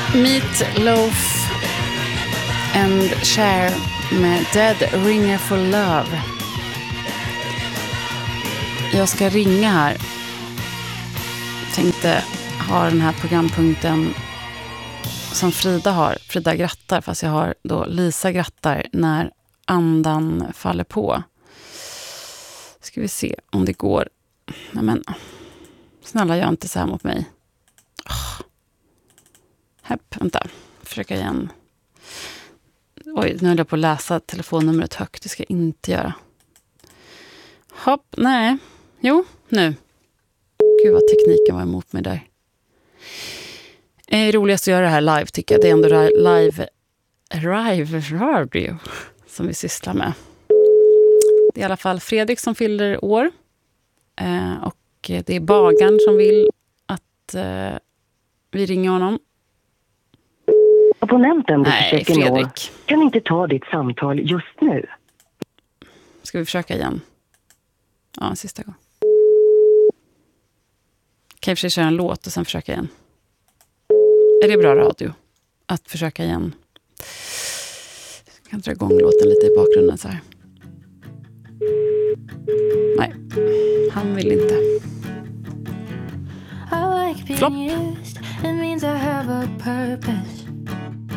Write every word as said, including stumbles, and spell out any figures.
Meat Loaf and Cher med Dead Ringer for Love. Jag ska ringa här. Tänkte ha den här programpunkten som Frida har. Frida grattar, fast jag har då Lisa grattar när andan faller på. Ska vi se om det går. Nej men, snälla gör inte så här mot mig. Oh. Hepp, vänta. Försöka igen. Oj, nu höll jag på att läsa telefonnumret högt. Det ska jag inte göra. Hopp, nej. Jo, nu. Gud vad tekniken var emot mig där. Det är roligast att göra det här live tycker jag. Det är ändå live, live radio som vi sysslar med. Det är i alla fall Fredrik som fyller år. Eh, och det är bagaren som vill att eh, vi ringer honom. Abonnenten du Nej, försöker nå Fredrik. kan inte ta ditt samtal just nu. Ska vi försöka igen? Ja, en sista gång. Kan jag försöka köra en låt och sen försöka igen? Är det bra radio? Att försöka igen. Jag kan dra igång låten lite i bakgrunden så här. Nej, han vill inte. Flopp. It means I have a purpose.